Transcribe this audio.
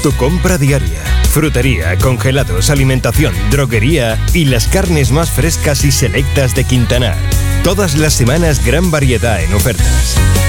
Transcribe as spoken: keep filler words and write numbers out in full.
Tu compra diaria. Frutería, congelados, alimentación, droguería y las carnes más frescas y selectas de Quintanar. Todas las semanas gran variedad en ofertas.